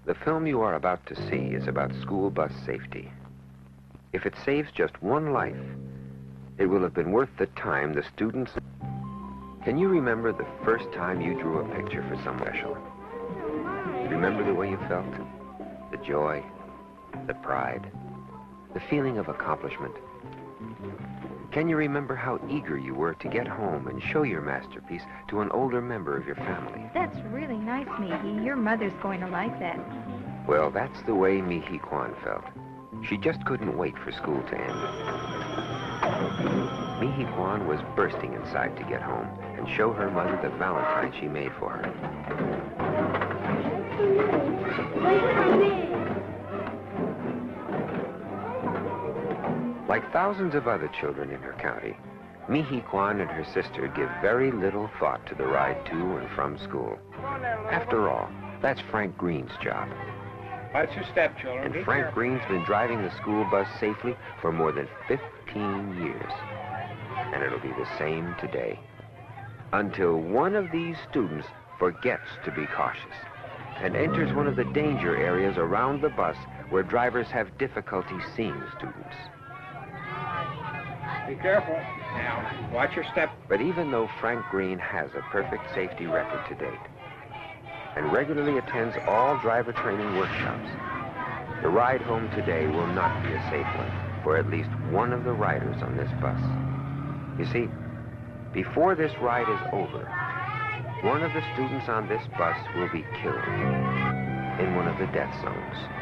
The film you are about to see is about school bus safety. If it saves just one life, it will have been worth the time the students... Can you remember the first time you drew a picture for someone special? Remember the way you felt? The joy, the pride, the feeling of accomplishment. Can you remember how eager you were to get home and show your masterpiece to an older member of your family? That's really nice, Mihi. Your mother's going to like that. Well, that's the way Mihi Kwan felt. She just couldn't wait for school to end. Mihi Kwan was bursting inside to get home and show her mother the Valentine she made for her. Like thousands of other children in her county, Mihi Kwan and her sister give very little thought to the ride to and from school. After all, that's Frank Green's job. Watch your step, children. And Be Frank careful. Green's been driving the school bus safely for more than 15 years. And it'll be the same today. Until one of these students forgets to be cautious and enters one of the danger areas around the bus where drivers have difficulty seeing students. Be careful. Now, watch your step. But even though Frank Green has a perfect safety record to date and regularly attends all driver training workshops, the ride home today will not be a safe one for at least one of the riders on this bus. You see, before this ride is over, one of the students on this bus will be killed in one of the death zones.